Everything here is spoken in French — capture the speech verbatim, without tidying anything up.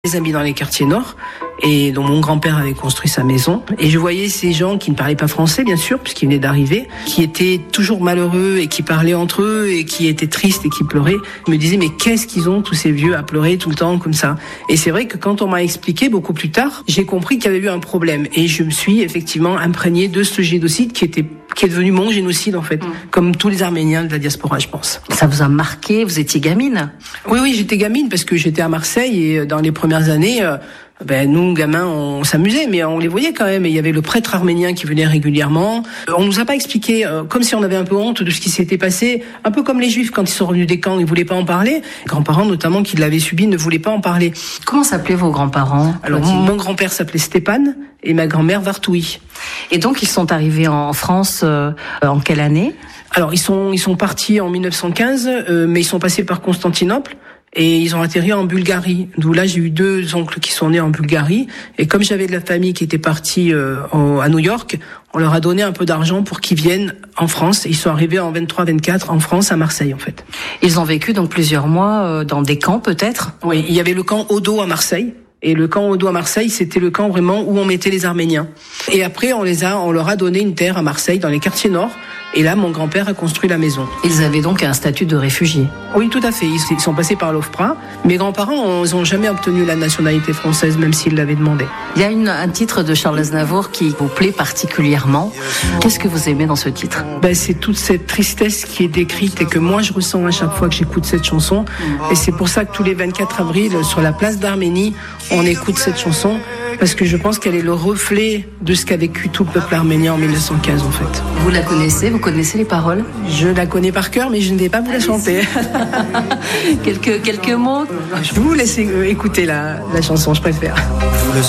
Des amis dans les quartiers nord et dont mon grand-père avait construit sa maison, et je voyais ces gens qui ne parlaient pas français bien sûr puisqu'ils venaient d'arriver, qui étaient toujours malheureux et qui parlaient entre eux et qui étaient tristes et qui pleuraient. Je me disais mais qu'est-ce qu'ils ont tous ces vieux à pleurer tout le temps comme ça. Et c'est vrai que quand on m'a expliqué beaucoup plus tard, j'ai compris qu'il y avait eu un problème et je me suis effectivement imprégné de ce génocide qui était qui est devenu mon génocide en fait, mmh. comme tous les Arméniens de la diaspora je pense. Ça vous a marqué, vous étiez gamine? Oui oui, j'étais gamine parce que j'étais à Marseille et dans les premières années euh, ben nous gamins on s'amusait mais on les voyait quand même, et il y avait le prêtre arménien qui venait régulièrement. On nous a pas expliqué euh, comme si on avait un peu honte de ce qui s'était passé, un peu comme les juifs quand ils sont revenus des camps, ils voulaient pas en parler. Les grands-parents notamment qui l'avaient subi ne voulaient pas en parler. Comment s'appelaient vos grands-parents? Alors mon, mon grand-père s'appelait Stéphane et ma grand-mère Vartoui. Et donc ils sont arrivés en France euh, en quelle année? Alors ils sont ils sont partis en mille neuf cent quinze euh, mais ils sont passés par Constantinople. Et ils ont atterri en Bulgarie. D'où là, j'ai eu deux oncles qui sont nés en Bulgarie. Et comme j'avais de la famille qui était partie euh, en, à New York, on leur a donné un peu d'argent pour qu'ils viennent en France. Ils sont arrivés en vingt-trois vingt-quatre en France, à Marseille en fait. Ils ont vécu donc plusieurs mois euh, dans des camps peut-être? Oui, il y avait le camp Odo à Marseille. Et le camp Odo à Marseille, c'était le camp vraiment où on mettait les Arméniens. Et après, on les a, on leur a donné une terre à Marseille, dans les quartiers nord. Et là, mon grand-père a construit la maison. Ils avaient donc un statut de réfugiés? Oui, tout à fait. Ils sont passés par l'OFPRA. Mes grands-parents, ils n'ont jamais obtenu la nationalité française, même s'ils l'avaient demandé. Il y a une, un titre de Charles Aznavour qui vous plaît particulièrement. Qu'est-ce que vous aimez dans ce titre? Ben, c'est toute cette tristesse qui est décrite et que moi, je ressens à chaque fois que j'écoute cette chanson. Et c'est pour ça que tous les vingt-quatre avril, sur la place d'Arménie, on écoute cette chanson. Parce que je pense qu'elle est le reflet de ce qu'a vécu tout le peuple arménien en mille neuf cent quinze, en fait. Vous la connaissez? Vous connaissez les paroles? Je la connais par cœur, mais je ne vais pas vous la chanter. quelques, quelques mots? Je vais vous laisser écouter la, la chanson, je préfère.